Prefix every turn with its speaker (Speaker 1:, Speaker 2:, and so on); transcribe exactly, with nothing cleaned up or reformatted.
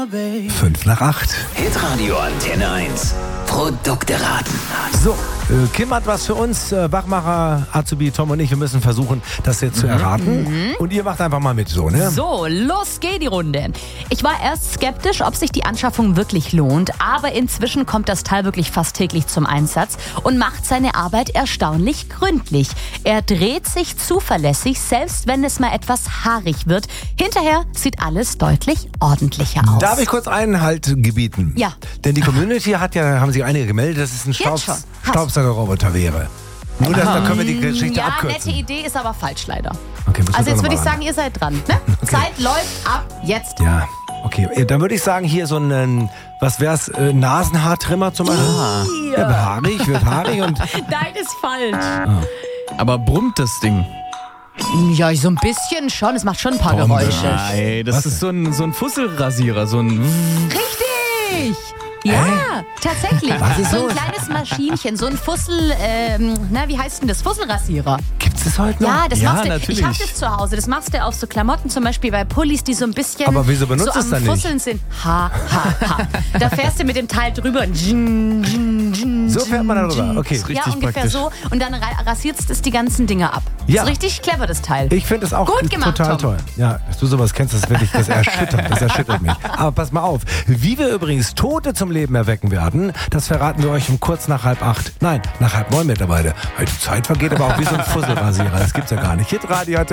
Speaker 1: Fünf nach acht.
Speaker 2: Hitradio Antenne eins. Produkte raten.
Speaker 1: So, äh, Kim hat was für uns. Äh, Wachmacher, Azubi, Tom und ich, wir müssen versuchen, das jetzt zu erraten. Mhm. Und ihr macht einfach mal mit, so, ne?
Speaker 3: So, los geht die Runde. Ich war erst skeptisch, ob sich die Anschaffung wirklich lohnt, aber inzwischen kommt das Teil wirklich fast täglich zum Einsatz und macht seine Arbeit erstaunlich gründlich. Er dreht sich zuverlässig, selbst wenn es mal etwas haarig wird. Hinterher sieht alles deutlich ordentlicher aus.
Speaker 1: Darf ich kurz Einhalt gebieten?
Speaker 3: Ja.
Speaker 1: Denn die Community hat ja, haben sich einige gemeldet, dass es ein Staubs- Staubsaugerroboter wäre. Nur, dass, da können wir die Geschichte
Speaker 3: ja,
Speaker 1: abkürzen.
Speaker 3: nette Idee ist aber falsch leider.
Speaker 1: Okay,
Speaker 3: also jetzt würde ich
Speaker 1: an.
Speaker 3: sagen, ihr seid dran. Ne?
Speaker 1: Okay.
Speaker 3: Zeit läuft ab jetzt.
Speaker 1: Ja, okay. Dann würde ich sagen, hier so ein, was wär's, äh, Nasenhaartrimmer zum Beispiel.
Speaker 3: Ah.
Speaker 1: Ja, haarig, wird haarig und...
Speaker 3: Nein, ist falsch.
Speaker 1: Ah.
Speaker 4: Aber brummt das Ding?
Speaker 3: Ja, so ein bisschen schon. Es macht schon ein paar
Speaker 1: Bombe.
Speaker 3: Geräusche.
Speaker 4: Nein, das
Speaker 1: Was?
Speaker 4: ist so ein, so ein Fusselrasierer, so ein...
Speaker 3: Richtig! Ja, tatsächlich.
Speaker 1: Was ist
Speaker 3: so ein
Speaker 1: los?
Speaker 3: kleines Maschinchen, so ein Fussel, ähm, na, wie heißt denn das? Fusselrasierer.
Speaker 1: Gibt's das heute noch?
Speaker 3: Ja, das
Speaker 4: Ja,
Speaker 3: machst du.
Speaker 4: natürlich.
Speaker 3: Ich hab das zu Hause. Das machst du auf so Klamotten, zum Beispiel bei Pullis, die so ein bisschen
Speaker 1: Aber wieso benutzt
Speaker 3: so
Speaker 1: es
Speaker 3: am
Speaker 1: dann nicht?
Speaker 3: Fusseln sind. Ha, ha, ha. Da fährst du mit dem Teil drüber. und dsching, dsching, dsching,
Speaker 1: So fährt man da drüber,
Speaker 3: dsching.
Speaker 1: okay.
Speaker 4: Ist richtig
Speaker 3: Ja, ungefähr
Speaker 4: praktisch.
Speaker 3: so. Und dann ra- rasierst es die ganzen Dinge ab.
Speaker 1: Ja.
Speaker 3: Ist richtig clever, das Teil.
Speaker 1: Ich finde es auch
Speaker 3: Gut gemacht,
Speaker 1: total
Speaker 3: Tom.
Speaker 1: toll. Ja, dass du sowas kennst, das wirklich, das erschüttert, das erschüttert mich. Aber pass mal auf, wie wir übrigens Tote zum Leben erwecken werden, das verraten wir euch um kurz nach halb acht. Nein, nach halb neun mittlerweile. Die Zeit vergeht aber auch wie so ein Fusselrasierer. Das gibt's ja gar nicht. Hitradio